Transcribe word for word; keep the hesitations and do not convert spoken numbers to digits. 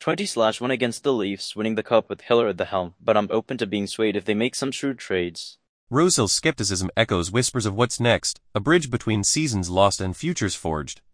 twenty slash one against the Leafs, winning the cup with Hiller at the helm, but I'm open to being swayed if they make some shrewd trades. Rosehill's skepticism echoes whispers of what's next, a bridge between seasons lost and futures forged.